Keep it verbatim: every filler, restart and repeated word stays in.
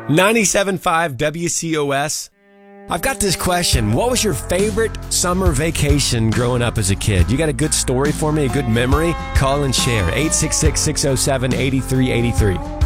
ninety-seven point five W C O S. I've got this question. What was your favorite summer vacation growing up as a kid? You got a good story for me, a good memory? Call and share. eight six six, six oh seven, eight three eight three.